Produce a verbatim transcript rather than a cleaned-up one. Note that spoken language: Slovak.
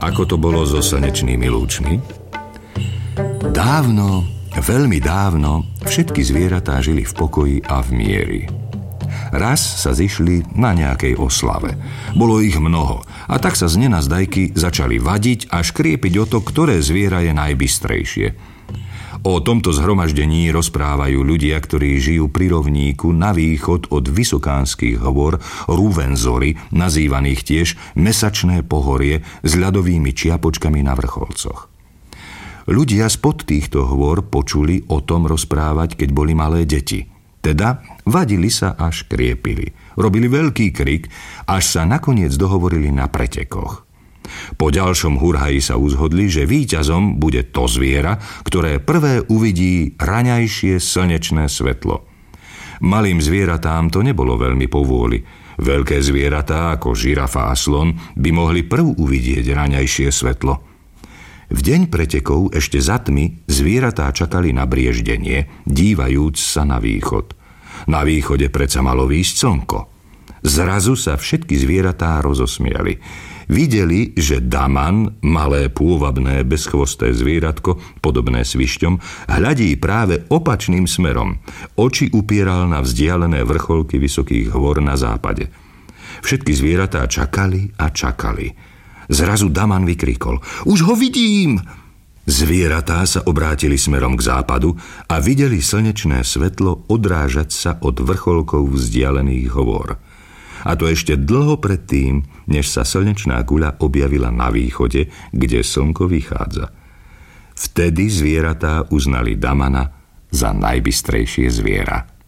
ako to bolo so slnečnými lúčmi? Dávno, veľmi dávno, všetky zvieratá žili v pokoji a v mieri. Raz sa zišli na nejakej oslave. Bolo ich mnoho a tak sa z nenazdajky začali vadiť a škriepiť o to, ktoré zviera je najbystrejšie. O tomto zhromaždení rozprávajú ľudia, ktorí žijú pri rovníku na východ od Vysokánskych hôr Ruvenzory, nazývaných tiež Mesačné pohorie s ľadovými čiapočkami na vrcholcoch. Ľudia spod týchto hôr počuli o tom rozprávať, keď boli malé deti. Teda vadili sa a škriepili. Robili veľký krik, až sa nakoniec dohovorili na pretekoch. Po ďalšom hurhaji sa uzhodli, že víťazom bude to zviera, ktoré prvé uvidí raňajšie slnečné svetlo. Malým zvieratám to nebolo veľmi povôli. Veľké zvieratá ako žirafa a slon by mohli prv uvidieť raňajšie svetlo. V deň pretekov ešte za tmy zvieratá čakali na brieždenie, dívajúc sa na východ. Na východe predsa malo výjsť slnko. Zrazu sa všetky zvieratá rozosmiali. Videli, že Daman, malé pôvabné bezchvosté zvieratko, podobné svišťom, hľadí práve opačným smerom. Oči upieral na vzdialené vrcholky vysokých hôr na západe. Všetky zvieratá čakali a čakali. Zrazu Daman vykrikol: Už ho vidím! Zvieratá sa obrátili smerom k západu a videli slnečné svetlo odrážať sa od vrcholkov vzdialených hôr. A to ešte dlho predtým, než sa slnečná guľa objavila na východe, kde slnko vychádza. Vtedy zvieratá uznali Damana za najbystrejšie zviera.